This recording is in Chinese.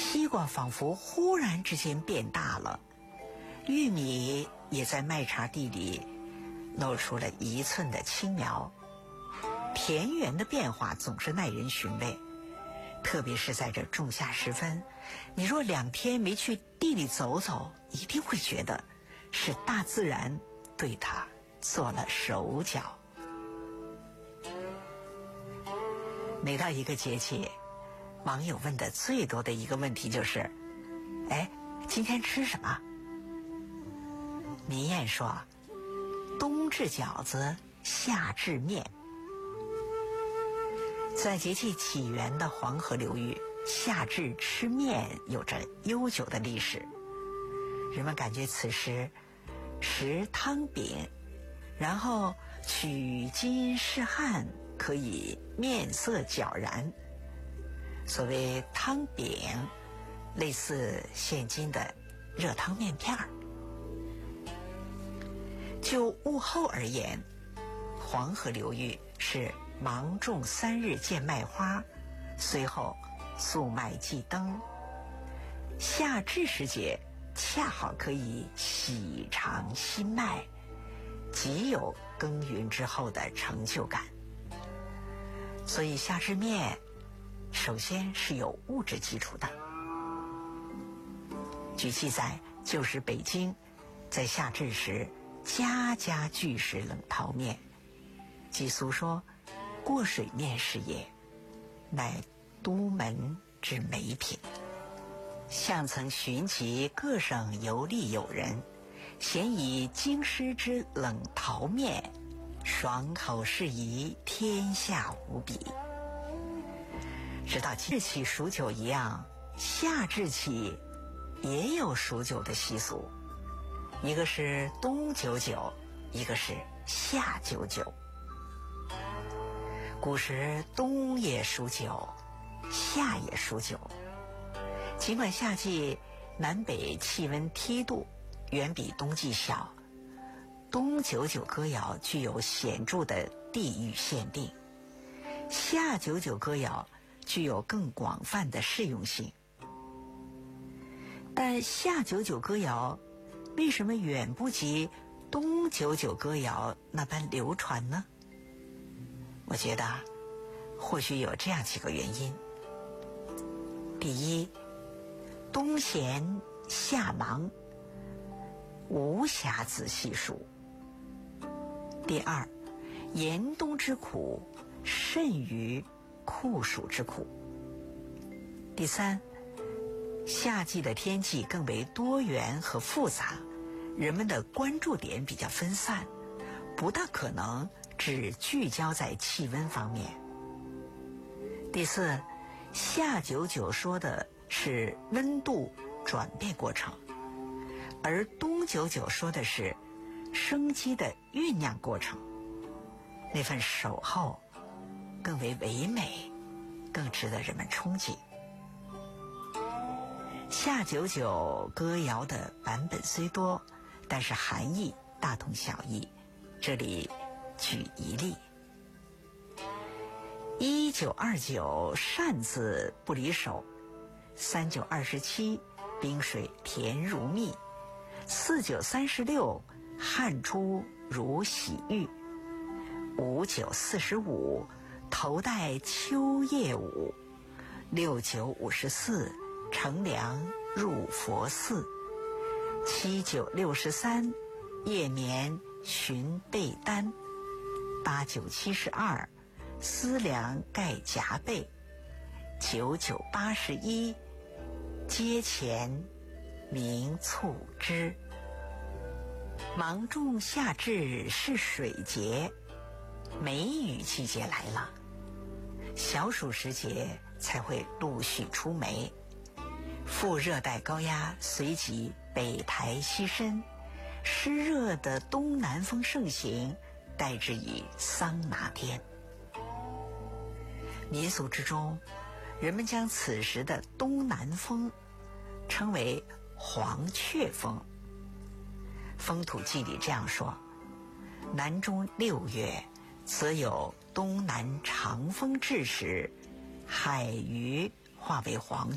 西瓜仿佛忽然之间变大了，玉米也在麦茬地里露出了1寸的青苗。田园的变化总是耐人寻味，特别是在这仲夏时分，你若2天没去地里走走，一定会觉得是大自然对它做了手脚。每到一个节气，网友问的最多的一个问题就是今天吃什么？民谚说冬治饺子，夏治面。在节气起源的黄河流域，夏至吃面有着悠久的历史。人们感觉此时食汤饼，然后取经试汗，可以面色皎然。所谓汤饼，类似现今的热汤面片儿。就物候而言，黄河流域是芒种3日见麦花，随后粟麦季登。夏至时节恰好可以喜尝新麦，极有耕耘之后的成就感。所以夏至面首先是有物质基础的。据记载，旧时北京在夏至时家家俱食冷淘面，即俗说过水面是也，乃都门之美品。相曾寻及各省游历友人，咸以京师之冷淘面，爽口适宜，天下无比。直到日起数九一样，夏至起也有数九的习俗，一个是冬99，一个是夏99。古时冬也数9，夏也数9。尽管夏季南北气温梯度远比冬季小，冬99歌谣具有显著的地域限定，夏99歌谣具有更广泛的适用性。但夏99歌谣为什么远不及冬99歌谣那般流传呢？我觉得或许有这样几个原因。第一，冬闲夏忙，无暇仔细数。第二，严冬之苦甚于酷暑之苦。第三，夏季的天气更为多元和复杂，人们的关注点比较分散，不大可能只聚焦在气温方面。第四，夏99说的是温度转变过程，而冬99说的是生机的酝酿过程，那份守候更为唯美，更值得人们憧憬。夏99歌谣的版本虽多，但是含义大同小异。这里举一例：1929扇子不离手，3927冰水甜如蜜，4936汗出如洗浴，5945头戴秋叶舞，6954乘凉入佛寺，7963夜眠寻被单，8972思量盖夹被，9981阶前明促织。芒种夏至是水节，梅雨季节来了，小暑时节才会陆续出梅。副热带高压随即北抬西伸，湿热的东南风盛行，代之以桑拿天。民俗之中，人们将此时的东南风称为黄雀风。风土记里这样说：南中6月，则有东南长风至时，海鱼化为黄